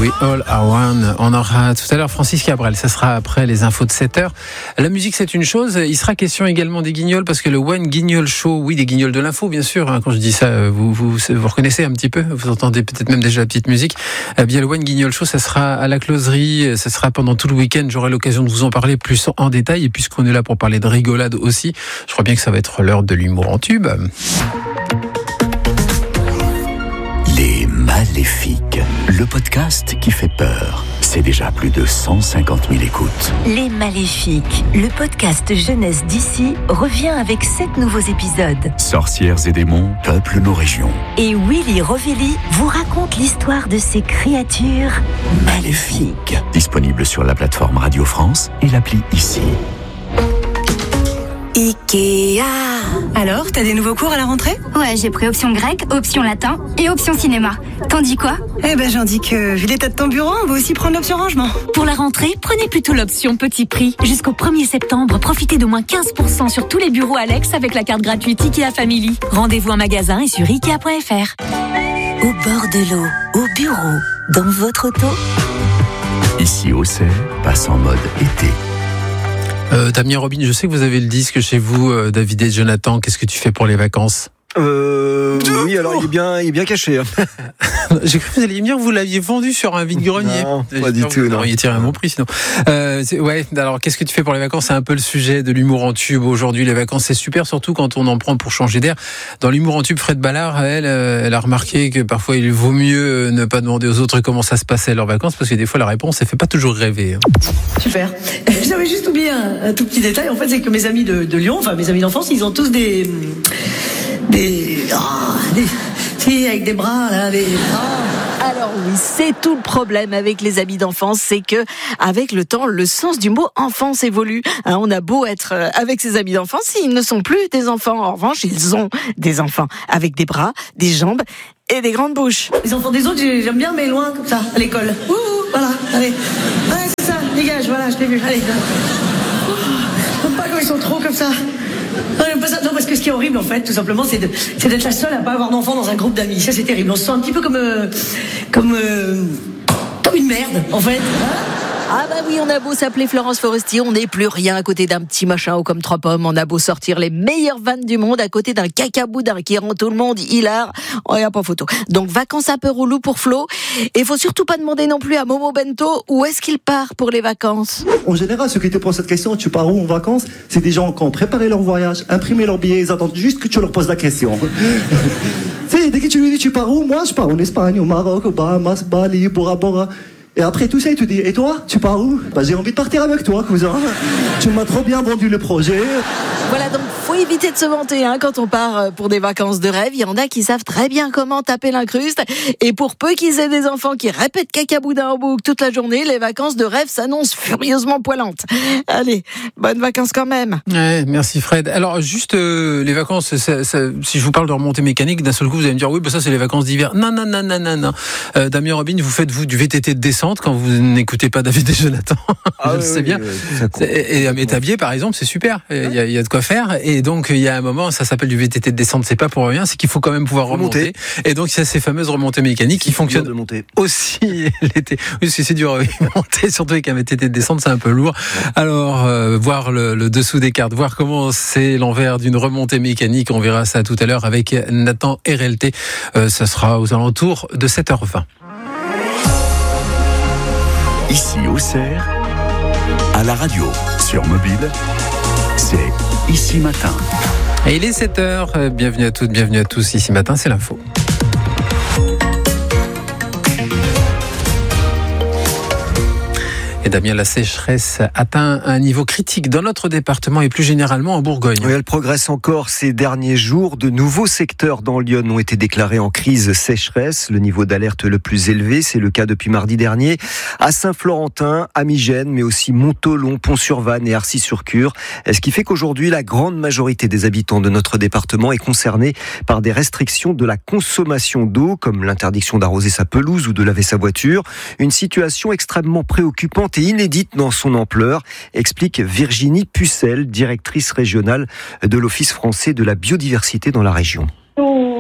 We All Are One. On aura tout à l'heure Francis Cabrel, ça sera après les infos de 7h. La musique, c'est une chose, il sera question également des guignols, parce que le One Guignol Show, oui, des guignols de l'info, bien sûr, hein, quand je dis ça, vous reconnaissez un petit peu, vous entendez peut-être même déjà la petite musique. Bien, le One Guignol Show, ça sera à la closerie, ça sera pendant tout le week-end, j'aurai l'occasion de vous en parler plus en détail, et puisqu'on est là pour parler de rigolade aussi, je crois bien que ça va être l'heure de l'humour en tube. Les Maléfiques, le podcast qui fait peur. C'est déjà plus de 150 000 écoutes. Les Maléfiques, le podcast jeunesse d'ici, revient avec 7 nouveaux épisodes. Sorcières et démons peuplent nos régions. Et Willy Rovelli vous raconte l'histoire de ces créatures maléfiques. Disponible sur la plateforme Radio France et l'appli Ici. Ikea. Alors, t'as des nouveaux cours à la rentrée ? Ouais, j'ai pris option grec, option latin et option cinéma. T'en dis quoi ? Eh ben, j'en dis que, vu l'état de ton bureau, on va aussi prendre l'option rangement. Pour la rentrée, prenez plutôt l'option petit prix. Jusqu'au 1er septembre, profitez d'au moins 15% sur tous les bureaux Alex avec la carte gratuite Ikea Family. Rendez-vous en magasin et sur Ikea.fr. Au bord de l'eau, au bureau, dans votre auto. Ici, Auxerre passe en mode été. Damien Robin, je sais que vous avez le disque chez vous, David et Jonathan. Qu'est-ce que tu fais pour les vacances ? Oui, alors il est bien caché. J'ai cru que vous alliez me dire que vous l'aviez vendu sur un vide-grenier. Non, pas du tout. Non, il est tiré à mon prix sinon. Ouais, alors qu'est-ce que tu fais pour les vacances ? C'est un peu le sujet de l'humour en tube aujourd'hui. Les vacances, c'est super, surtout quand on en prend pour changer d'air. Dans l'humour en tube, Fred Ballard, elle a remarqué que parfois il vaut mieux ne pas demander aux autres comment ça se passait leurs vacances, parce que des fois la réponse, elle fait pas toujours rêver. Super. J'avais juste oublié un tout petit détail. En fait, c'est que mes amis de Lyon, enfin mes amis d'enfance, ils ont tous des filles avec des bras là, des bras. Alors oui, c'est tout le problème avec les amis d'enfance, c'est que avec le temps, le sens du mot enfance évolue. On a beau être avec ses amis d'enfance, ils ne sont plus des enfants. En revanche, ils ont des enfants avec des bras, des jambes et des grandes bouches. Les enfants des autres, j'aime bien, mais loin comme ça, à l'école. Voilà, allez. Ouais, c'est ça, dégage, voilà, je t'ai vu. Allez. J'aime pas quand ils sont trop comme ça. Non, j'aime pas ça. Non, parce que ce qui est horrible, en fait, tout simplement, c'est d'être la seule à pas avoir d'enfant dans un groupe d'amis. Ça, c'est terrible. On se sent un petit peu comme une merde, en fait. Ah bah oui, on a beau s'appeler Florence Foresti, on n'est plus rien à côté d'un petit machin haut comme 3 pommes. On a beau sortir les meilleures vannes du monde à côté d'un cacaboudin qui rend tout le monde hilar. Oh, y a pas photo. Donc vacances un peu relou pour Flo. Et faut surtout pas demander non plus à Momo Bento où est-ce qu'il part pour les vacances. En général, ceux qui te posent cette question, tu pars où en vacances ? C'est des gens qui ont préparé leur voyage, imprimé leur billet, ils attendent juste que tu leur poses la question. Tu sais, dès que tu lui dis tu pars où ? Moi, je pars en Espagne, au Maroc, aux Bahamas, Bali, Bora Bora. Et après tout ça, il te dit, et toi, tu pars où ? Bah, j'ai envie de partir avec toi, cousin. Tu m'as trop bien vendu le projet. Voilà, donc faut éviter de se vanter quand on part pour des vacances de rêve. Il y en a qui savent très bien comment taper l'incruste. Et pour peu qu'ils aient des enfants qui répètent cacaboudin en boucle toute la journée, les vacances de rêve s'annoncent furieusement poilantes. Allez, bonnes vacances quand même. Ouais, merci Fred. Alors juste les vacances, si je vous parle de remontée mécanique, d'un seul coup vous allez me dire oui, bah ça c'est les vacances d'hiver. Non. Damien Robin, vous faites du VTT de descente quand vous n'écoutez pas David et Jonathan. Je le sais bien. Et à Métabier par exemple, c'est super. Il y a de quoi faire. Et donc il y a un moment, ça s'appelle du VTT de descente, c'est pas pour rien, c'est qu'il faut quand même pouvoir remonter. Et donc il y a ces fameuses remontées mécaniques qui fonctionnent aussi l'été. Oui, parce que c'est dur à monter, surtout avec un VTT de descente, c'est un peu lourd. Alors voir le dessous des cartes, voir comment c'est l'envers d'une remontée mécanique, on verra ça tout à l'heure avec Nathan RLT. Ça sera aux alentours de 7h20. Ici, Auxerre, à la radio, sur mobile, c'est Ici Matin. Et il est 7h, bienvenue à toutes, bienvenue à tous, Ici Matin, c'est l'info. Et Damien, la sécheresse atteint un niveau critique dans notre département et plus généralement en Bourgogne. Oui, elle progresse encore ces derniers jours. De nouveaux secteurs dans l'Yonne ont été déclarés en crise sécheresse. Le niveau d'alerte le plus élevé, c'est le cas depuis mardi dernier à Saint-Florentin, à Migène, mais aussi Montholon, Pont-sur-Vanne et Arcis-sur-Cure. Ce qui fait qu'aujourd'hui, la grande majorité des habitants de notre département est concernée par des restrictions de la consommation d'eau, comme l'interdiction d'arroser sa pelouse ou de laver sa voiture. Une situation extrêmement préoccupante et inédite dans son ampleur, explique Virginie Pucelle, directrice régionale de l'Office français de la biodiversité dans la région. Nous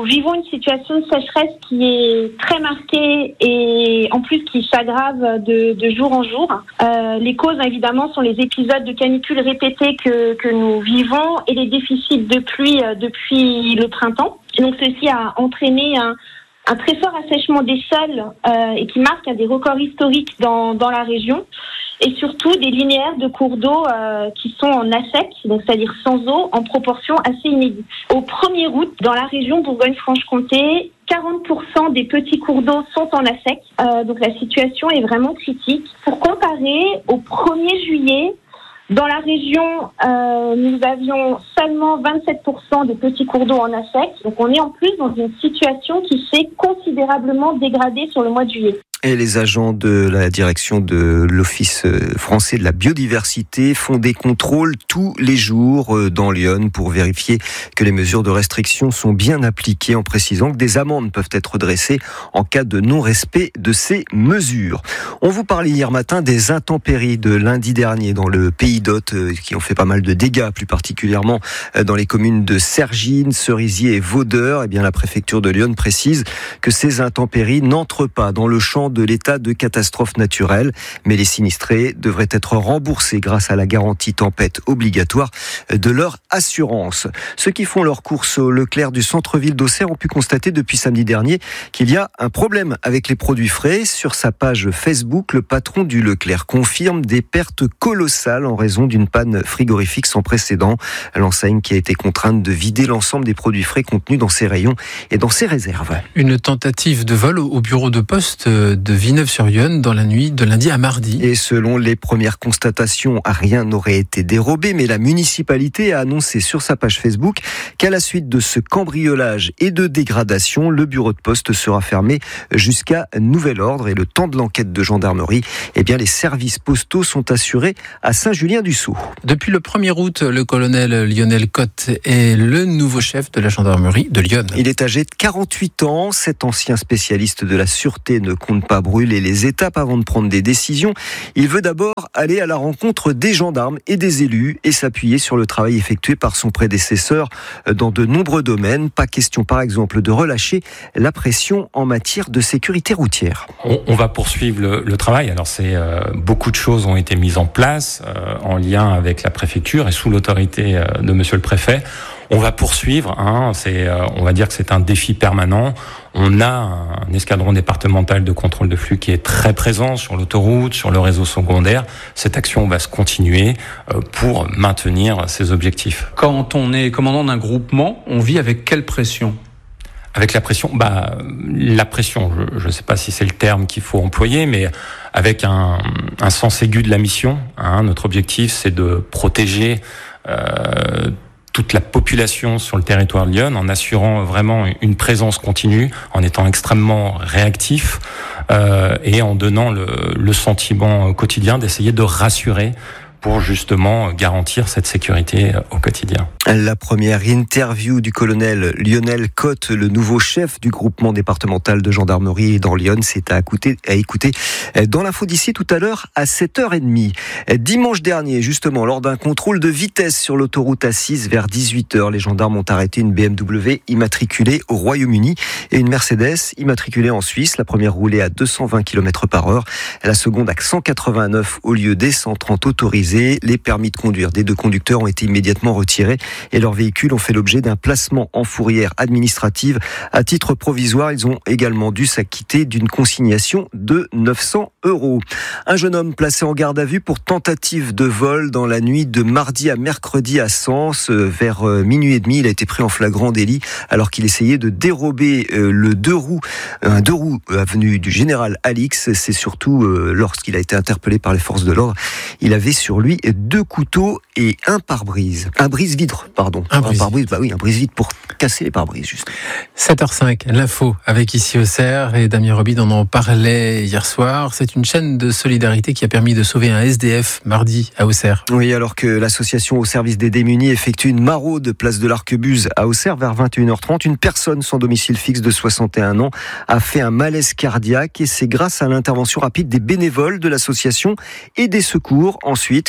vivons une situation de sécheresse qui est très marquée et en plus qui s'aggrave de jour en jour. Les causes, évidemment, sont les épisodes de canicule répétés que nous vivons et les déficits de pluie depuis le printemps. Et donc ceci a entraîné un très fort assèchement des sols et qui marque des records historiques dans la région. Et surtout des linéaires de cours d'eau qui sont en assec, donc c'est-à-dire sans eau, en proportion assez inédite. Au 1er août, dans la région Bourgogne-Franche-Comté, 40% des petits cours d'eau sont en assec. Donc la situation est vraiment critique. Pour comparer, au 1er juillet, dans la région, nous avions seulement 27% de petits cours d'eau en assec. Donc on est en plus dans une situation qui s'est considérablement dégradée sur le mois de juillet. Et les agents de la direction de l'Office français de la biodiversité font des contrôles tous les jours dans Lyon pour vérifier que les mesures de restriction sont bien appliquées, en précisant que des amendes peuvent être dressées en cas de non-respect de ces mesures. On vous parlait hier matin des intempéries de lundi dernier dans le Pays d'Hôte qui ont fait pas mal de dégâts, plus particulièrement dans les communes de Cergines, Cerisier et Vaudeur. Eh bien, la préfecture de Lyon précise que ces intempéries n'entrent pas dans le champ de l'état de catastrophe naturelle, mais les sinistrés devraient être remboursés grâce à la garantie tempête obligatoire de leur assurance. Ceux qui font leurs courses au Leclerc du centre-ville d'Auxerre ont pu constater depuis samedi dernier qu'il y a un problème avec les produits frais. Sur sa page Facebook, le patron du Leclerc confirme des pertes colossales en raison d'une panne frigorifique sans précédent. L'enseigne qui a été contrainte de vider l'ensemble des produits frais contenus dans ses rayons et dans ses réserves. Une tentative de vol au bureau de poste de Villeneuve-sur-Yonne dans la nuit de lundi à mardi. Et selon les premières constatations, rien n'aurait été dérobé, mais la municipalité a annoncé sur sa page Facebook qu'à la suite de ce cambriolage et de dégradation, le bureau de poste sera fermé jusqu'à nouvel ordre. Et le temps de l'enquête de gendarmerie, eh bien, les services postaux sont assurés à Saint-Julien-du-Sault. Depuis le 1er août, le colonel Lionel Cotte est le nouveau chef de la gendarmerie de Lyon. Il est âgé de 48 ans. Cet ancien spécialiste de la sûreté ne compte pas brûler les étapes avant de prendre des décisions. Il veut d'abord aller à la rencontre des gendarmes et des élus et s'appuyer sur le travail effectué par son prédécesseur dans de nombreux domaines. Pas question, par exemple, de relâcher la pression en matière de sécurité routière. On va poursuivre le travail. Alors beaucoup de choses ont été mises en place en lien avec la préfecture et sous l'autorité de monsieur le préfet. On va poursuivre, on va dire que c'est un défi permanent. On a un escadron départemental de contrôle de flux qui est très présent sur l'autoroute, sur le réseau secondaire. Cette action va se continuer pour maintenir ces objectifs. Quand on est commandant d'un groupement, on vit avec quelle pression ? Avec la pression, je ne sais pas si c'est le terme qu'il faut employer, mais avec un sens aigu de la mission. Notre objectif, c'est de protéger toute la population sur le territoire de Lyon en assurant vraiment une présence continue, en étant extrêmement réactif et en donnant le sentiment quotidien d'essayer de rassurer pour justement garantir cette sécurité au quotidien. La première interview du colonel Lionel Cotte, le nouveau chef du groupement départemental de gendarmerie dans Lyon, c'est à écouter dans l'info d'ici tout à l'heure à 7h30. Dimanche dernier, justement, lors d'un contrôle de vitesse sur l'autoroute A6 vers 18h, les gendarmes ont arrêté une BMW immatriculée au Royaume-Uni et une Mercedes immatriculée en Suisse. La première roulait à 220 km/h, la seconde à 189 au lieu des 130 autorisés. Les permis de conduire des deux conducteurs ont été immédiatement retirés et leurs véhicules ont fait l'objet d'un placement en fourrière administrative. À titre provisoire, ils ont également dû s'acquitter d'une consignation de 900 €. Un jeune homme placé en garde à vue pour tentative de vol dans la nuit de mardi à mercredi à Sens. Vers minuit et demi, il a été pris en flagrant délit alors qu'il essayait de dérober un deux roues avenue du Général Alix. C'est surtout lorsqu'il a été interpellé par les forces de l'ordre, il avait sur lui 2 couteaux et un pare-brise. Un brise-vitre, pardon. Un brise-vitre pour casser les pare-brises, juste. 7h05, l'info avec ici Auxerre et Damien Robide, on en parlait hier soir. C'est une chaîne de solidarité qui a permis de sauver un SDF mardi à Auxerre. Oui, alors que l'association au service des démunis effectue une maraude place de l'Arquebuse à Auxerre vers 21h30, une personne sans domicile fixe de 61 ans a fait un malaise cardiaque et c'est grâce à l'intervention rapide des bénévoles de l'association et des secours ensuite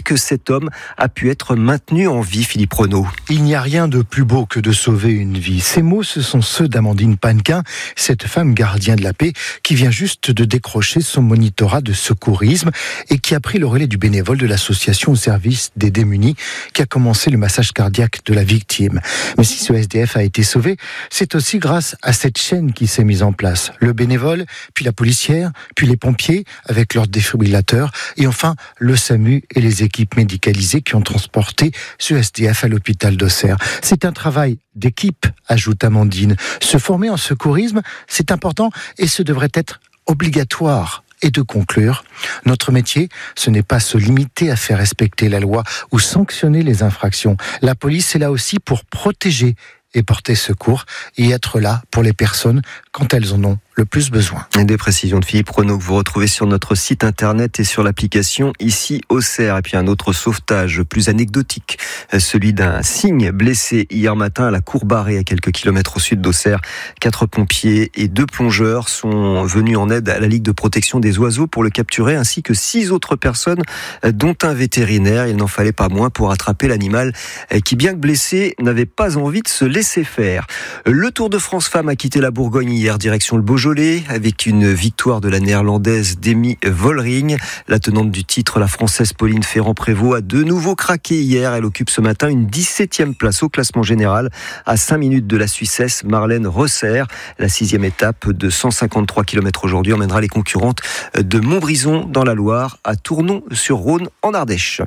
que cet homme a pu être maintenu en vie, Philippe Renaud. Il n'y a rien de plus beau que de sauver une vie. Ces mots, ce sont ceux d'Amandine Pannequin, cette femme gardien de la paix qui vient juste de décrocher son monitorat de secourisme et qui a pris le relais du bénévole de l'association au service des démunis qui a commencé le massage cardiaque de la victime. Mais si ce SDF a été sauvé, c'est aussi grâce à cette chaîne qui s'est mise en place. Le bénévole, puis la policière, puis les pompiers avec leurs défibrillateurs et enfin le SAMU et les équipes médicalisées qui ont transporté ce SDF à l'hôpital d'Auxerre. C'est un travail d'équipe, ajoute Amandine. Se former en secourisme, c'est important et ce devrait être obligatoire. Et de conclure, notre métier, ce n'est pas se limiter à faire respecter la loi ou sanctionner les infractions. La police est là aussi pour protéger et porter secours et être là pour les personnes quand elles en ont le plus besoin. Des précisions de Philippe Renaud que vous retrouvez sur notre site internet et sur l'application ici Auxerre. Et puis un autre sauvetage plus anecdotique, celui d'un cygne blessé hier matin à la Courbarrée, à quelques kilomètres au sud d'Auxerre. 4 pompiers et 2 plongeurs sont venus en aide à la Ligue de protection des oiseaux pour le capturer, ainsi que 6 autres personnes, dont un vétérinaire. Il n'en fallait pas moins pour attraper l'animal qui, bien que blessé, n'avait pas envie de se laisser faire. Le Tour de France Femmes a quitté la Bourgogne hier, direction le Beaujolais, avec une victoire de la néerlandaise Demi Vollering. La tenante du titre, la française Pauline Ferrand-Prévot, a de nouveau craqué hier. Elle occupe ce matin une 17e place au classement général, à 5 minutes de la Suissesse Marlène Rosser. La 6e étape de 153 km aujourd'hui emmènera les concurrentes de Montbrison dans la Loire à Tournon-sur-Rhône en Ardèche.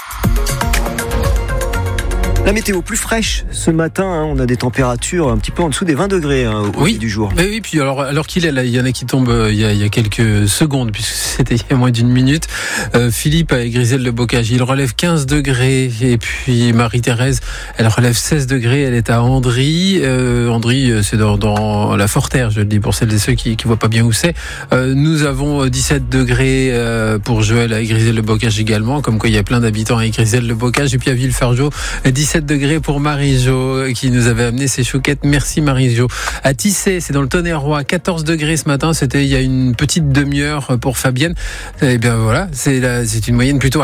La météo plus fraîche ce matin, on a des températures un petit peu en dessous des 20 degrés au fil du jour. Oui, puis alors qu'il est là, il y en a qui tombent il y a quelques secondes, puisque c'était il y a moins d'une minute. Philippe à Grisel-le-Bocage, il relève 15 degrés, et puis Marie-Thérèse, elle relève 16 degrés, elle est à Andry. Andry, c'est dans la Forterre, je le dis pour celles et ceux qui voient pas bien où c'est. Nous avons 17 degrés pour Joël à Grisel-le-Bocage également, comme quoi il y a plein d'habitants à Grisel-le-Bocage, et puis à Villefargeau, 17 degrés pour Marie-Jo qui nous avait amené ses chouquettes. Merci Marie-Jo. À Tissé, c'est dans le Tonnerrois, 14 degrés ce matin, c'était il y a une petite demi-heure pour Fabienne. Et bien voilà, c'est une moyenne plutôt